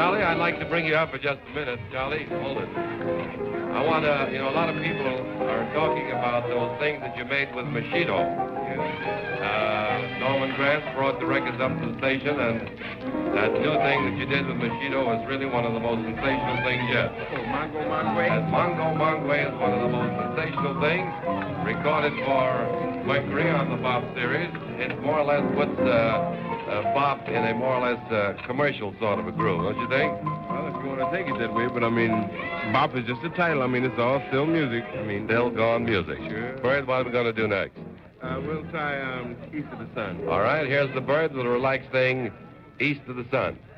Charlie, I'd like to bring you up for just a minute. Charlie, hold it. I want to, a lot of people are talking about those things that you made with Machito. Norman Granz brought the records up to the station, and that new thing that you did with Machito was really one of the most sensational things yet. Oh, Mongo Mongue? And Mongo Mongue is one of the most sensational things, recorded for Mercury on the Bop series. It more or less puts Bop in a more or less commercial sort of a groove, don't you think? Well, if you want to take it that way, but I mean, Bop is just a title. I mean, it's all still music. I mean, still gone music. Sure. Bird, what are we going to do next? We'll try East of the Sun. All right, here's the Birds with a relaxed thing, East of the Sun.